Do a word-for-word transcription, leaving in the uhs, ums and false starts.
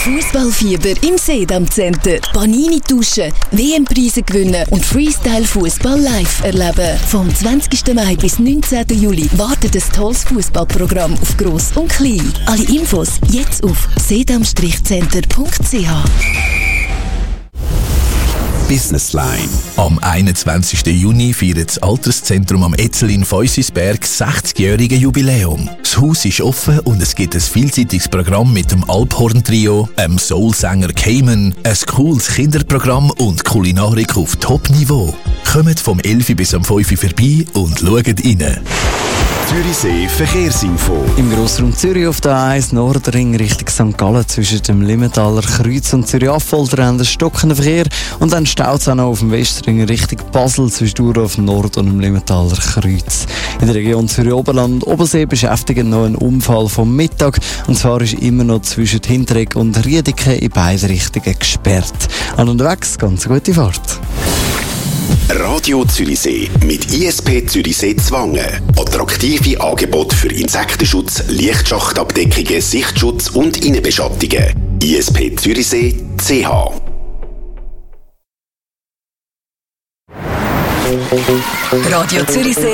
Fußballfieber im Sedam Center. Panini tauschen, W M-Preise gewinnen und Freestyle-Fußball live erleben. Vom zwanzigsten Mai bis neunzehnten Juli wartet ein tolles Fußballprogramm auf Gross und Klein. Alle Infos jetzt auf sedam center punkt c h. Businessline. Am einundzwanzigsten Juni feiert das Alterszentrum am Etzel in Feusisberg sechzigjährige Jubiläum. Das Haus ist offen und es gibt ein vielseitiges Programm mit dem Alphorn-Trio, einem Soulsänger Cayman, ein cooles Kinderprogramm und Kulinarik auf Top-Niveau. Kommt vom elf bis am fünf vorbei und schaut rein. Zürichsee Verkehrsinfo. Im Grossraum Zürich auf der A eins Nordring Richtung Sankt Gallen zwischen dem Limmentaler Kreuz und Zürich-Affolter haben einen stockenden Verkehr und dann staut es auch noch auf dem Westring Richtung Basel zwischen Durov Nord und dem Limmentaler Kreuz. In der Region Zürich-Oberland und Obersee beschäftigt noch ein Unfall vom Mittag und zwar ist immer noch zwischen Hinteregg und Riedike in beide Richtungen gesperrt. An unterwegs ganz gute Fahrt. Radio Zürichsee mit I S P Zürichsee Zwangen. Attraktive Angebote für Insektenschutz, Lichtschachtabdeckungen, Sichtschutz und Innenbeschattungen. I S P Zürichsee C H. Radio Zürichsee